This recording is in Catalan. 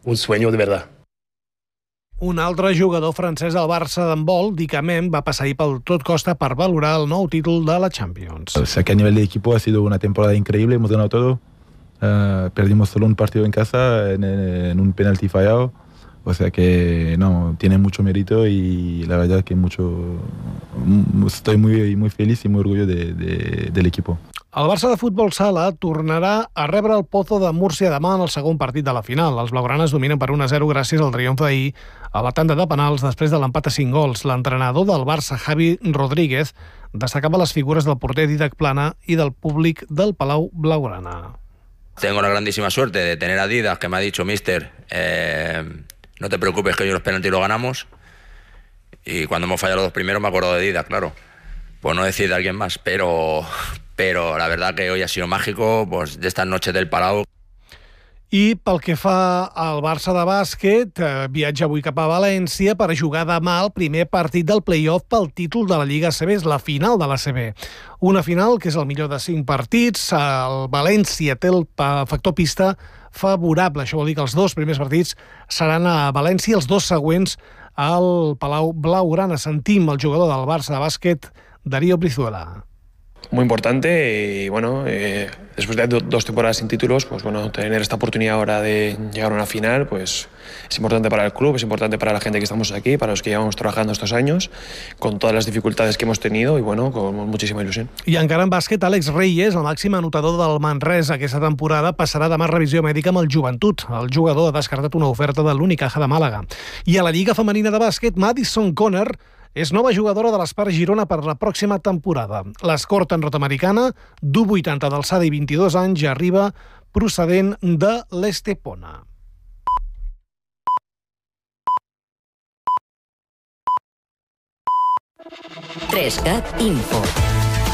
un sueño de verdad. Un altre jugador francès del Barça d'handbol, Dicamem, va passar ahir pel Tot Costa per valorar el nou títol de la Champions. O sea que a nivel de equipo ha sido una temporada increíble, hemos ganado todo. Perdimos solo un partido en casa en un penalti fallado. O sea que no, tiene mucho mérito y la verdad que estoy muy feliz y muy orgulloso del equipo. El Barça de futbol sala tornarà a rebre el Pozo de Múrcia demà en el segon partit de la final. Els blaugranes dominen per 1-0 gràcies al triomf d'ahir a la tanda de penals després de l'empat a 5 gols. L'entrenador del Barça, Javi Rodríguez, destacava les figures del porter Dídac Plana i del públic del Palau Blaugrana. Tengo la grandísima suerte de tener a Dídac, que me ha dicho, mister, no te preocupes que hoy los penaltis lo ganamos. Y cuando hemos fallado los dos primeros me acuerdo de Dídac, claro. Pues no decir de alguien más, pero la verdad que hoy ha sido mágico, pues de estas noches del Palau. I pel que fa al Barça de bàsquet, viatja avui cap a València per jugar demà el primer partit del play-off pel títol de la Lliga ACB, és la final de l'ACB. Una final que és el millor de 5 partits, el València té el factor pista favorable, això vol dir que els 2 primers partits seran a València, els 2 següents al Palau Blaugrana. Sentim el jugador del Barça de bàsquet, Darío Brizuela. Muy importante y bueno, después de 2 temporadas sin títulos, pues bueno, tener esta oportunidad ahora de llegar a una final, pues es importante para el club, es importante para la gente que estamos aquí, para los que llevamos trabajando estos años, con todas las dificultades que hemos tenido y bueno, con muchísima ilusión. I encara en bàsquet, Àlex Reyes, el màxim anotador del Manresa aquesta temporada, passarà demà revisió mèdica amb el Joventut. El jugador ha descartat una oferta de l'Unicaja de Màlaga. I a la Lliga Femenina de bàsquet, Madison Conner és nova jugadora de l'Espar Girona per la pròxima temporada. L'escorta nord-americana, d'1,80 d'alçada i 22 anys, ja arriba procedent de l'Estepona. Trescat Info.